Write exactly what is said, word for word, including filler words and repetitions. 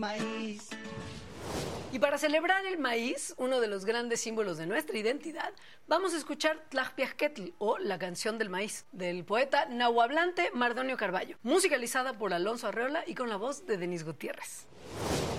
Maíz. Y para celebrar el maíz, uno de los grandes símbolos de nuestra identidad, vamos a escuchar Tlajpiajquetl, o La canción del maíz, del poeta nahuablante Mardonio Carballo, musicalizada por Alonso Arreola y con la voz de Denis Gutiérrez.